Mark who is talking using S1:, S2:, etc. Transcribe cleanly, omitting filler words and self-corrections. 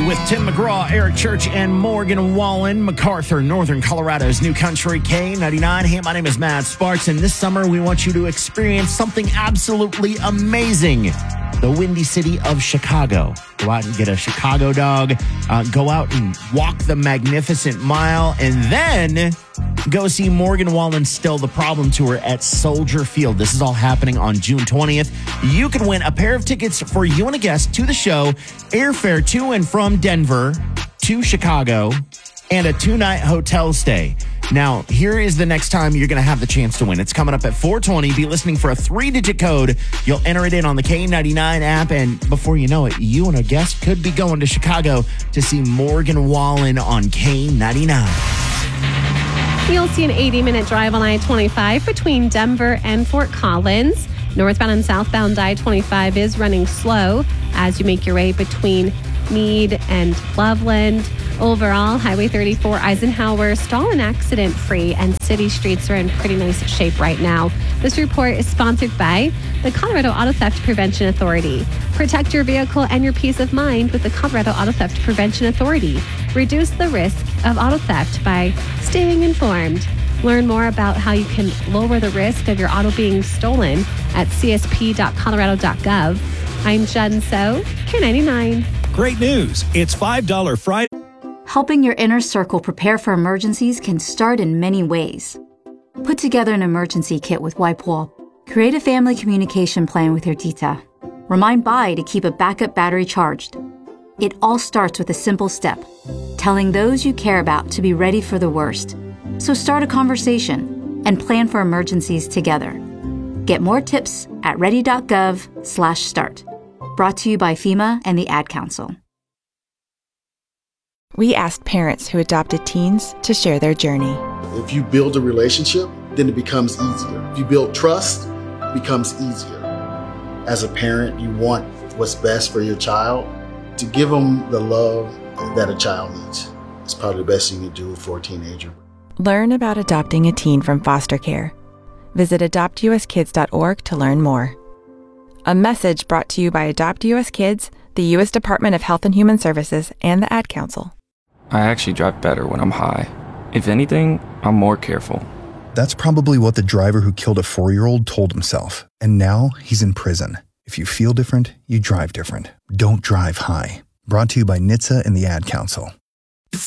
S1: with Tim McGraw, Eric Church, and Morgan Wallen, MacArthur, Northern Colorado's New Country K99. Hey, my name is Matt Sparks, and this summer we want you to experience something absolutely amazing. The Windy City of Chicago. Go out and get a Chicago dog. Go out and walk the Magnificent Mile. And then go see Morgan Wallen's Still the Problem Tour at Soldier Field. This is all happening on June 20th. You can win a pair of tickets for you and a guest to the show, airfare to and from Denver to Chicago, and a 2-night hotel stay. Now, here is the next time you're going to have the chance to win. It's coming up at 4:20. Be listening for a 3-digit code. You'll enter it in on the K99 app, and before you know it, you and a guest could be going to Chicago to see Morgan Wallen on K99.
S2: You'll see an 80-minute drive on I-25 between Denver and Fort Collins. Northbound and southbound I-25 is running slow as you make your way between Meade and Loveland. Overall, Highway 34 Eisenhower stall and accident-free, and city streets are in pretty nice shape right now. This report is sponsored by the Colorado Auto Theft Prevention Authority. Protect your vehicle and your peace of mind with the Colorado Auto Theft Prevention Authority. Reduce the risk of auto theft by staying informed. Learn more about how you can lower the risk of your auto being stolen at csp.colorado.gov. I'm Jen So, K99.
S3: Great news. It's $5 Friday.
S4: Helping your inner circle prepare for emergencies can start in many ways. Put together an emergency kit with WipeWall. Create a family communication plan with your tita. Remind Bai to keep a backup battery charged. It all starts with a simple step, telling those you care about to be ready for the worst. So start a conversation and plan for emergencies together. Get more tips at ready.gov/start. Brought to you by FEMA and the Ad Council.
S5: We asked parents who adopted teens to share their journey.
S6: If you build a relationship, then it becomes easier. If you build trust, it becomes easier. As a parent, you want what's best for your child. To give them the love that a child needs. It's probably the best thing you can do for a teenager.
S5: Learn about adopting a teen from foster care. Visit adoptuskids.org to learn more. A message brought to you by Adopt US Kids, the U.S. Department of Health and Human Services, and the Ad Council.
S7: I actually drive better when I'm high. If anything, I'm more careful.
S8: That's probably what the driver who killed a 4-year-old told himself, and now he's in prison. If you feel different, you drive different. Don't drive high. Brought to you by NHTSA and the Ad Council.